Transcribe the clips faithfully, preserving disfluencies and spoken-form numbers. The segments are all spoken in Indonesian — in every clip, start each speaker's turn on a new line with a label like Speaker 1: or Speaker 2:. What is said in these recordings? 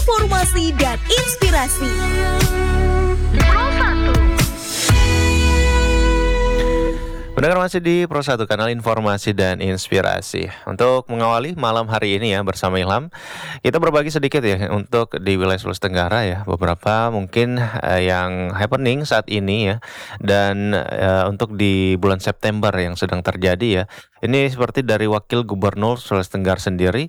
Speaker 1: informasi dan inspirasi.
Speaker 2: Pendengar masih di Pro satu, kanal informasi dan inspirasi. Untuk mengawali malam hari ini ya bersama Ilham, kita berbagi sedikit ya untuk di wilayah Sulawesi Tenggara ya, beberapa mungkin eh, yang happening saat ini ya. Dan eh, untuk di bulan September yang sedang terjadi ya. Ini seperti dari Wakil Gubernur Sulawesi Tenggara sendiri,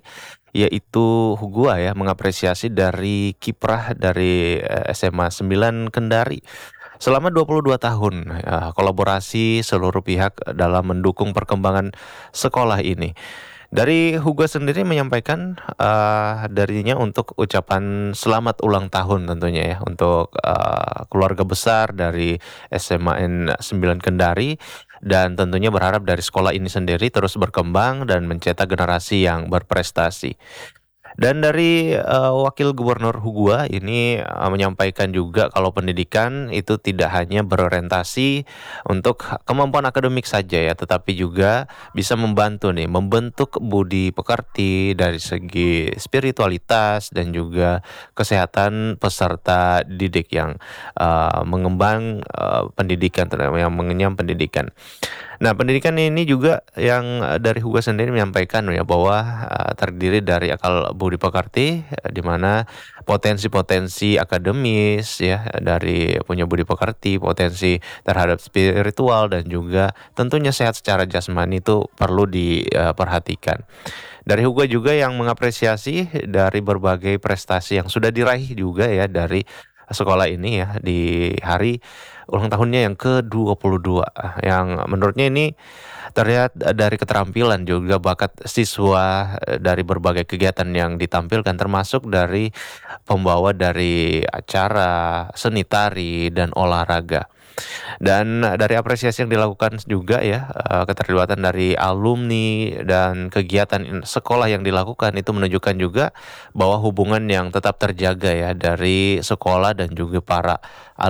Speaker 2: yaitu Hugua ya, mengapresiasi dari kiprah dari eh, S M A sembilan Kendari selama dua puluh dua tahun ya, kolaborasi seluruh pihak dalam mendukung perkembangan sekolah ini. Dari Hugo sendiri menyampaikan uh, darinya untuk ucapan selamat ulang tahun tentunya ya untuk uh, keluarga besar dari S M A N sembilan Kendari, dan tentunya berharap dari sekolah ini sendiri terus berkembang dan mencetak generasi yang berprestasi. Dan dari uh, Wakil Gubernur Hugua ini uh, menyampaikan juga kalau pendidikan itu tidak hanya berorientasi untuk kemampuan akademik saja ya, tetapi juga bisa membantu nih membentuk budi pekerti dari segi spiritualitas dan juga kesehatan peserta didik yang uh, mengembang uh, pendidikan, yang mengenyam pendidikan. Nah, pendidikan ini juga yang uh, dari Hugo sendiri menyampaikan ya bahwa uh, terdiri dari akal budi pekerti, uh, di mana potensi-potensi akademis ya dari punya budi pekerti, potensi terhadap spiritual dan juga tentunya sehat secara jasmani itu perlu diperhatikan. Dari Hugo juga yang mengapresiasi dari berbagai prestasi yang sudah diraih juga ya dari sekolah ini ya di hari ulang tahunnya yang ke dua puluh dua, yang menurutnya ini terlihat dari keterampilan juga bakat siswa dari berbagai kegiatan yang ditampilkan, termasuk dari pembawa dari acara seni tari dan olahraga. Dan dari apresiasi yang dilakukan juga ya, eh, keterlibatan dari alumni dan kegiatan in- sekolah yang dilakukan itu menunjukkan juga bahwa hubungan yang tetap terjaga ya dari sekolah dan juga para